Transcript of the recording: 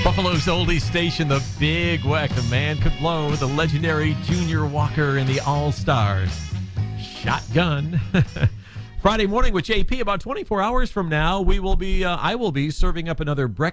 Buffalo's oldie station, the Big Weck. The man could blow, the legendary Junior Walker and the All-Stars. Shotgun. Friday morning with JP. About 24 hours from now, I will be serving up another breakfast